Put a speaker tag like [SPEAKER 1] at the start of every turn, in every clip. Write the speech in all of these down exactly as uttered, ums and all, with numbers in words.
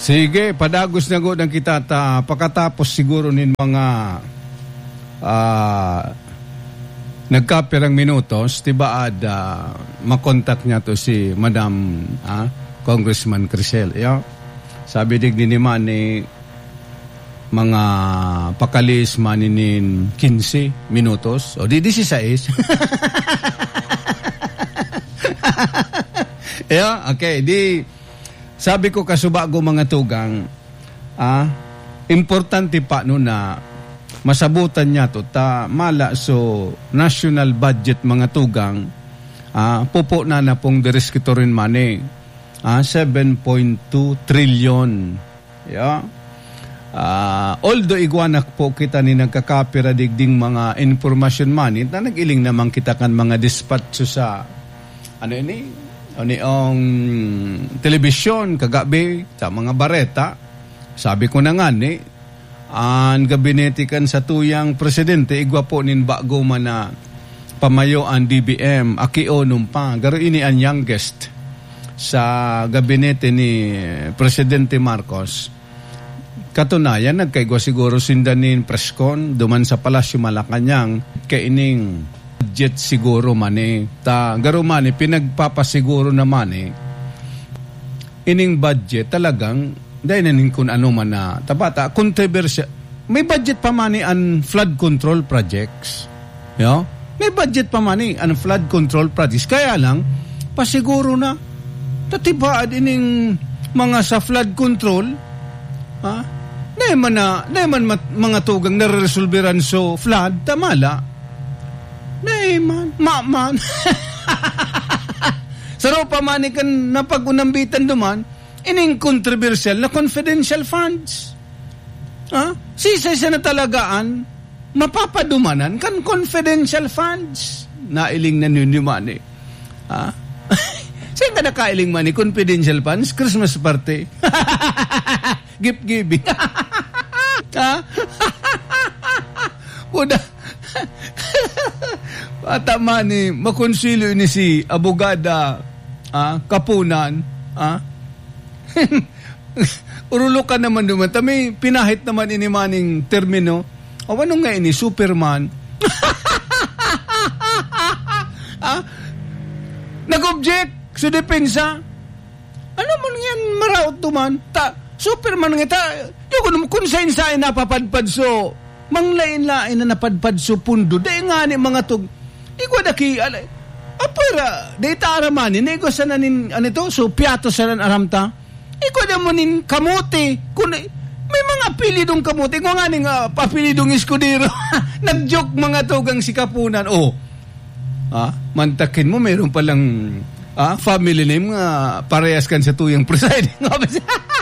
[SPEAKER 1] Sige, padagos na go ng kita ta pagkatapos siguro nin mga uh, nagkapirang minutos, tiba ad uh, makontak niya to si Madam uh, Congressman Crisel. Yeah? Sabi dig din naman ni mga pakalis maninin fifteen minutos o di sixteen. Yeah, okay, di sabi ko kasubago mga tugang, ah, importante pa no na masabutan niya to ta mala so national budget mga tugang, ah, pupo na na pong dereskitorin money, ah, seven point two trillion. Yeah. Ah, although iguanak po kita ni nagkakapira digding mga information money, na nagiling naman kita kan mga dispatcho sa ano ini? Ano yung telebisyon kagabi sa mga bareta, sabi ko na nga ni ang gabinete kan sa tuyang presidente igwa po nin bago man na pamayo ang D B M akio nung pa garo ini ang youngest sa gabinete ni Presidente Marcos. Katunayan nagkaigwa siguro sindanin preskon duman sa Palasyo Malacañang kaining budget siguro man eh. Ta, garo man eh, pinagpapasiguro naman eh. Ining budget talagang, dahil nanin kung ano man na, tabata, controversial. May budget pa man eh ang flood control projects. Yo? May budget pa man eh ang flood control projects. Kaya lang, pasiguro na, tatibaan ining mga sa flood control, ha? Naman na, naman mga tugang nare-resolveran so flood, tamala. Nay man, ma man. Saro pa man ikan napag-unambitan duman, ining controversial na confidential funds. Ha? Sisa-isa na talagaan, mapapadumanan kan confidential funds. Nailing na yun man eh. Ha? Saan ka nakailing man eh, confidential funds? Christmas party. Gift giving. Ha? Uda. Atama ni makonsilo ni si abogada ah, Kapunan ah. Urulukan naman duman tami pinahit naman ini maning termino o ano nga ini Superman. Ah, nag-object sa depensa ano man yan maraot duman ta Superman nga ta yung kung saan saan napapadpad so manglain-lain na napadpad so pundo dahil nga ni mga tug ikaw daki, alay, apara, data aramani, nego sa nanin, ano ito, so piato sa nan aramta, ikaw na mo nin kamote, kung may mga pilidong kamote, kung nga ning uh, papilidong iskudero, nag-joke mga tugang si Kapunan, oh, ah, mantakin mo, mayroon palang ah, family name nga uh, parehas kan sa tuyang presiding office.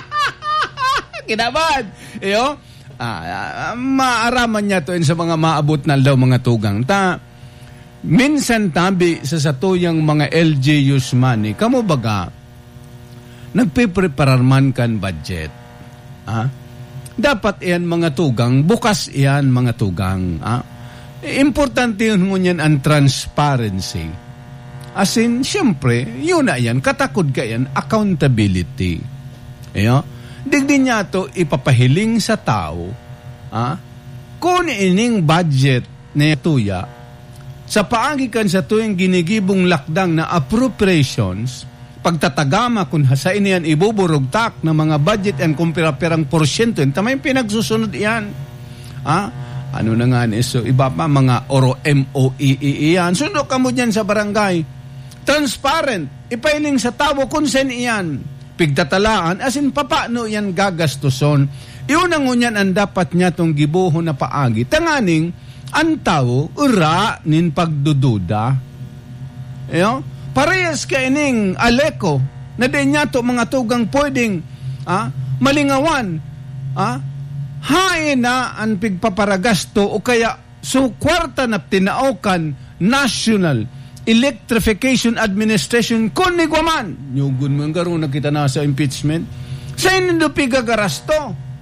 [SPEAKER 1] Kinaban, iyo, ah, uh, maaraman niya to sa mga maabot na daw mga tugang, ta, minsan tabi sa satuyang mga L G U's money, kamo baga, nagpipreparar man kan budget. Ah? Dapat iyan mga tugang, bukas iyan mga tugang. Ah? Importante yun ngunyan ang transparency. As in, siyempre, yun na yan, katakod ka yan, accountability. Ayo? Digdi niya to ipapahiling sa tao, ah? Kung ining budget na tuya, sa paagikan sa tuwing ginigibong lakdang na appropriations, pagtatagama kung sa iniyan ibuburugtak ng mga budget and kung pira-pirang porsyento, tamay pinagsusunod iyan. Ah? Ano na nga ni so iba pa mga oro M O E E iyan. Sundo ka mo dyan sa barangay. Transparent. Ipailing sa tao kung saan iyan. Pigtatalaan, as in papano yan gagastuson. Iunang ngunyan ang dapat niya tong gibuho na paagi. Tanganing, ang tao, ura, nin pagdududa. Eyo? Parehas ka ining aleko, na din niya to mga tugang pwedeng ah, malingawan, ah, hain na ang pigpaparagasto o kaya so kwarta na tinaokan National Electrification Administration kung nigwaman. Nyugun mo nga rin nakita na sa impeachment. Sa indo pigagarasto.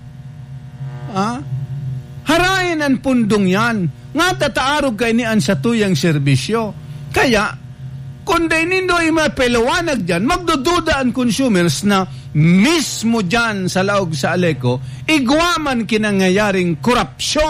[SPEAKER 1] Ah, harayin ang pundong yan. Nga tataarog kay ni an sa tuyang serbisyo. Kaya, kung day nindo ay mapelawanag dyan, magdududa ang consumers na mismo dyan sa laog sa Aleco, igwaman kinangyayaring korupsyon